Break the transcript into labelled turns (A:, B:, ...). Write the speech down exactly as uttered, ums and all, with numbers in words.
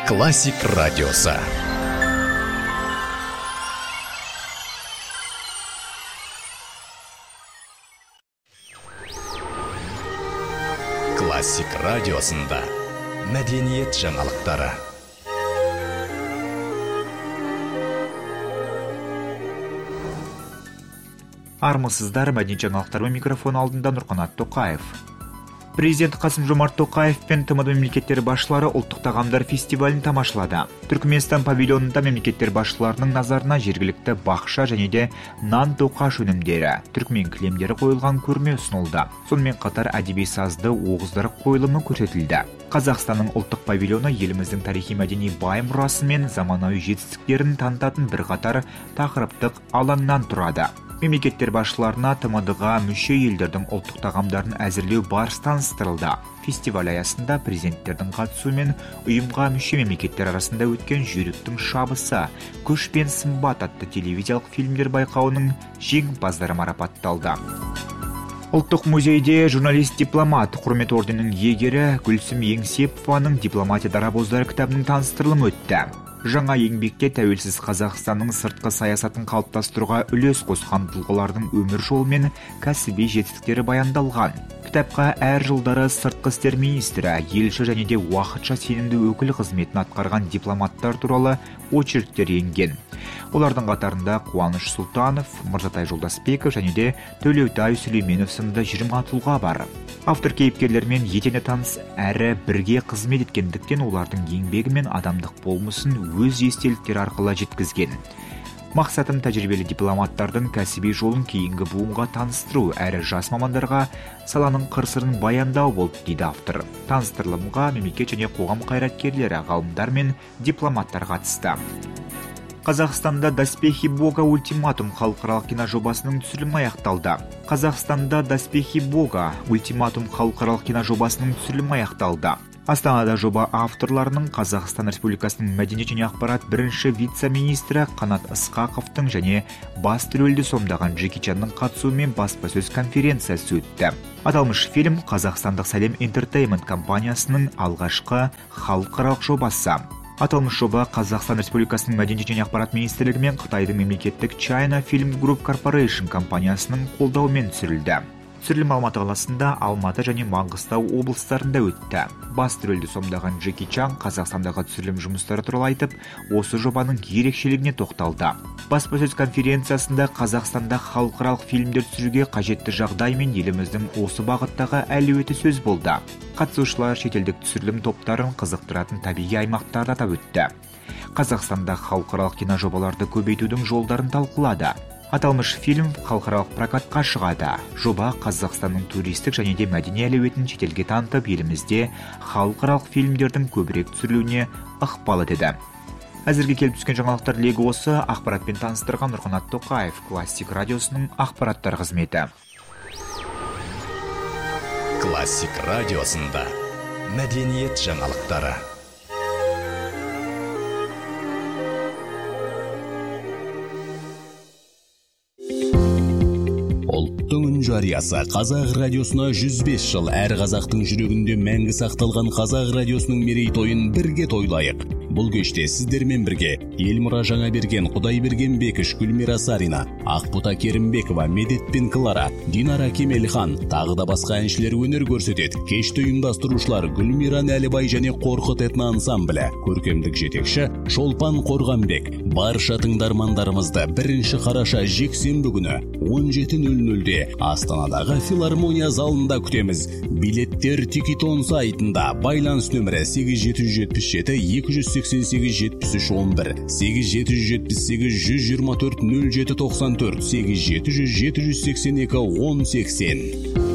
A: Классик радиосы. Классик радиосында мәдениет жаңалықтары.
B: Армысыздар, мәдениет жаңалықтары микрофон алдында Нұрқанат Тоқаев. Президент Қасым-Жомарт Тоқаев пен тмд мемлекеттері басшылары ұлттық тағамдар фестивалін тамашалады. Түркменстан павильонында мемлекеттер басшыларының назарына жергілікті бақша және де нан тоқаш өнімдері, түркмен кілемдері қойылған көрме ұсынылды. Сонымен қатар әдеби сазды оғыздар қойылымы көрсетілді. Қазақстанның ұлттық павильоны еліміздің тарихи-мәдени бай мұрасы мен заманауи жетістіктерін танытатын бірқатар тақырыптық алаңнан тұрады. Мемлекеттер басшыларына тмд-ға мүше елдердің ұлттық тағамдарын әзірлеу барысы таныстырылды. Фестиваль аясында президенттердің қатысуымен ұйымға мүше мемлекеттер арасында өткен жүйріктің шабысы, күш пен сымбат атты телевизиялық фильмдер байқауының жеңімпаздары марапатталды. Ұлттық музейде журналист-дипломат, құрмет орденінің иегері Гүлсім Еңсепованың «Дипломатия дарабоздары» кітабының таныстырылымы өтті. Жаңа еңбекте тәуелсіз Қазақстанның сыртқы саясатын қалыптастыруға үлес қосқан тұлғалардың өмір жолы мен кәсіби жетістіктері баяндалған. Кітапқа әр жылдары сыртқы істер министрі, елші және де уақытша сенімді өкіл қызметін атқарған дипломаттар туралы очерктер енген. Олардың қатарында Қуаныш Сұлтанов, Мырзатай Жолдасбеков және де Төлеутай Сүлейменов сынды жиырма тұлға бар. Автор кейіпкерлермен етене таныс әрі бірге қызмет еткендіктен олардың еңбегі мен адамдық болмысын өз естеліктері арқылы жеткізген. Мақсатым тәжірибелі дипломаттардың кәсіби жолын кейінгі буынға таныстыру әрі жас мамандарға саланың қыр-сырын баяндау болды, дейді автор. Таныстырылымға мемлекет және қоғам қайраткерлері, ғалымдар мен дипломаттар қатысты. Қазақстанда «Доспехи Бога. Ультиматум» халықаралық киножобасының түсірілімі аяқталды. Қазақстанда «Доспехи Бога. Ультиматум» халықаралық киножобасының түсірілімі аяқталды. Астанада жоба авторларының Қазақстан Республикасының мәдениет және ақпарат бірінші вице-министрі Қанат Ысқақовтың және басты рөлді сомдаған Джеки Чанның қатысуымен баспасөз конференциясы өтті. Аталмыш фильм Қазақстандық Сәлем Entertainment компаниясының алғашқы халықаралық жобасы. Аталмыш жоба Қазақстан Республикасының мәдениет және ақпарат министрлігі мен Қытайдың мемлекеттік China Film Group Corporation компаниясының қолдауымен түсірілді. Түсірілім Алматы қаласында, Алматы және Маңғыстау облыстарында өтті. Басты рөлді сомдаған Джеки Чан Қазақстандағы түсірілім жұмыстары туралы айтып, осы жобаның ерекшелігіне тоқталды. Баспасөз конференциясында Қазақстанда халықаралық фильмдер түсіруге қажетті жағдай мен еліміздің осы бағыттағы әлеуеті сөз болды. Қатысушылар шетелдік түсірілім топтарын қызықтыратын табиғи аймақтарды атап өтті. Қазақстанда халықаралық киножобаларды көбейтудің жолдарын талқылады. Аталмыш фильм халықаралық прокатқа шығады. Жоба Қазақстанның туристік және де мәдени әлеуетін шетелге танытып, елімізде халықаралық фильмдердің көбірек түсірілуіне ықпал етеді. Әзірге келіп түскен жаңалықтар легі осы. Ақпаратпен таныстырған Нұрқанат Тоқаев, Классик радиосының ақпараттар қызметі.
A: Классик радиосында мәдениет жаңалықтары.
C: Ұлттың үн жариясы Қазақ радиосына жүз бес жыл, әр қазақтың жүрегінде мәңгі сақталған Қазақ радиосының мерейтойын бірге тойлайық. Бұл кеште сіздермен бірге Елмұра Жаңаберген, Құдайберген Бекіш, Гүлмира Сарина, Ақбота Керімбекова, Медет пен Клара, Динара Кемелхан, тағы да басқа әншілер өнер көрсетеді. Кешті ұйымдастырушылар Гүлмира Нәлібай және Қорқыт этно ансамблі, көркемдік жетекші Шолпан Қорғанбек. Барша тыңдармандарымызды бірінші қараша жексенбі күні он жеті нөл нөлде Астанадағы филармония залында күтеміз. Билеттер Тикетон сайтында. Байланыс нөмірі сегіз жеті жеті жеті екі жүз сексен сегіз жетпіс үш он бір, сегіз жеті жетпіс сегіз жүз жиырма төрт нөл жеті тоқсан төрт, сегіз жеті жүз жеті жүз сексен екі он сексен.